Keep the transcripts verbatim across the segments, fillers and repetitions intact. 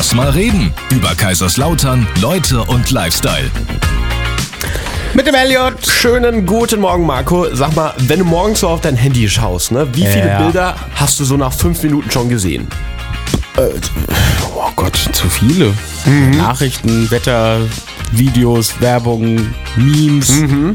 Lass mal reden. Über Kaiserslautern, Leute und Lifestyle. Mit dem Elliot. Schönen guten Morgen, Marco. Sag mal, wenn du morgens so auf dein Handy schaust, ne, wie viele Ja. Bilder hast du so nach fünf Minuten schon gesehen? Oh Gott, zu viele. Nachrichten, Wetter, Videos, Werbung, Memes.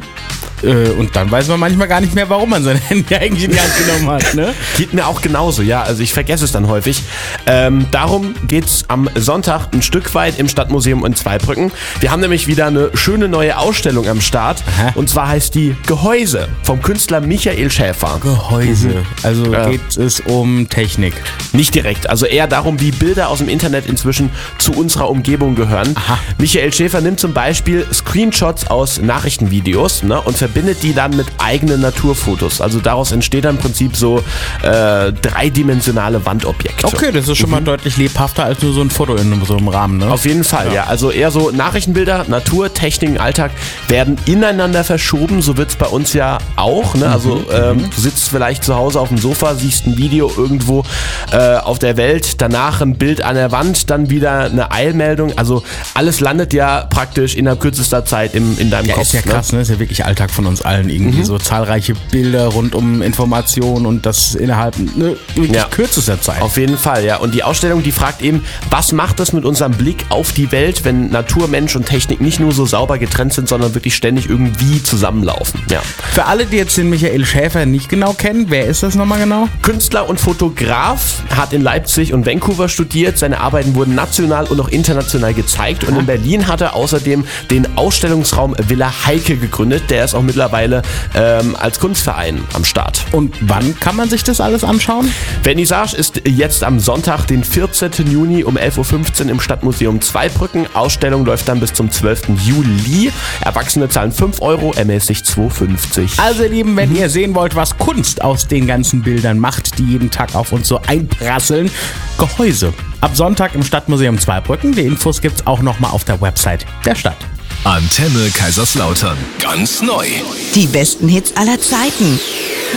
Äh, und dann weiß man manchmal gar nicht mehr, warum man sein Handy eigentlich in die Hand genommen hat. Ne? Geht mir auch genauso, ja. Also ich vergesse es dann häufig. Ähm, darum geht's am Sonntag ein Stück weit im Stadtmuseum in Zweibrücken. Wir haben nämlich wieder eine schöne neue Ausstellung am Start. Aha. Und zwar heißt die Gehäuse vom Künstler Michael Schäfer. Gehäuse. Also Ja. geht es um Technik. Nicht direkt, also eher darum, wie Bilder aus dem Internet inzwischen zu unserer Umgebung gehören. Aha. Michael Schäfer nimmt zum Beispiel Screenshots aus Nachrichtenvideos, ne, und verbindet die dann mit eigenen Naturfotos. Also daraus entsteht dann im Prinzip so äh, dreidimensionale Wandobjekte. Okay, das ist schon mal deutlich lebhafter als nur so ein Foto in so einem Rahmen. Ne? Auf jeden Fall, ja. Also eher so Nachrichtenbilder, Natur, Technik, Alltag werden ineinander verschoben. So wird es bei uns ja auch. Ne? Also ähm, du sitzt vielleicht zu Hause auf dem Sofa, siehst ein Video irgendwo äh, auf der Welt, danach ein Bild an der Wand, dann wieder eine Eilmeldung. Also alles landet ja praktisch innerhalb kürzester Zeit im, in deinem Ja, Kopf. ist ja ne? krass, ne? Ist ja wirklich Alltag von uns allen irgendwie. So zahlreiche Bilder rund um Informationen und das innerhalb ne, wirklich Ja. kürzester Zeit. Auf jeden Fall, ja. Und die Ausstellung, die fragt eben, was macht es mit unserem Blick auf die Welt, wenn Natur, Mensch und Technik nicht nur so sauber getrennt sind, sondern wirklich ständig irgendwie zusammenlaufen. Ja. Für alle, die jetzt den Michael Schäfer nicht genau kennen, wer ist das nochmal genau? Künstler und Fotograf, hat in Leipzig und Vancouver studiert. Seine Arbeiten wurden national und auch international gezeigt. Und in Berlin hat er außerdem den Ausstellungsraum Villa Heike gegründet. Der ist auch mittlerweile ähm, als Kunstverein am Start. Und wann kann man sich das alles anschauen? Vernissage ist jetzt am Sonntag, den vierzehnten Juni um elf Uhr fünfzehn im Stadtmuseum Zweibrücken. Ausstellung läuft dann bis zum zwölften Juli. Erwachsene zahlen fünf Euro, ermäßigt zwei fünfzig. Also ihr Lieben, wenn ihr sehen wollt, was Kunst aus den ganzen Bildern macht, die jeden Tag auf uns so einprasseln, Gehäuse. Ab Sonntag im Stadtmuseum Zweibrücken. Die Infos gibt's auch nochmal auf der Website der Stadt. Antenne Kaiserslautern. Ganz neu. Die besten Hits aller Zeiten.